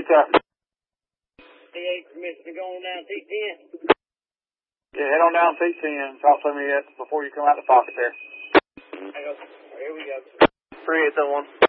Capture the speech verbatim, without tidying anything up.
tough. T eight permission to go on down T ten. Yeah, head on down T ten. Talk to me before you come out the pocket there. Here we go. three eight seven one.